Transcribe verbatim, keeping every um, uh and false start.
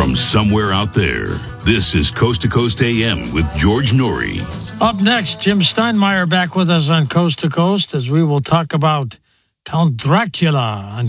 from somewhere out there. This is Coast to Coast A M with George Norrie. Up next, Jim Steinmeier back with us on Coast to Coast as we will talk about Count Dracula on